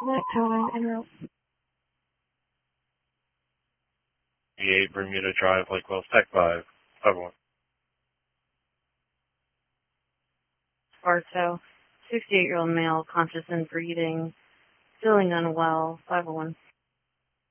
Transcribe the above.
Towing en route. 8 Bermuda Drive, Lake Wells, Tech 5, 501. Bartow, 68-year-old male, conscious and breathing, feeling unwell, 501.